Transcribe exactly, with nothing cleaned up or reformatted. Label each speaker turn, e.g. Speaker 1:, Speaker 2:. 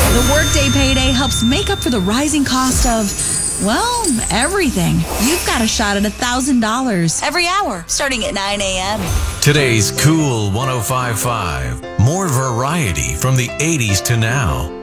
Speaker 1: The Workday Payday helps make up for the rising cost of, well, everything. You've got a shot at one thousand dollars every hour, starting at nine a.m.
Speaker 2: Today's Cool one oh five point five. More variety from the eighties to now.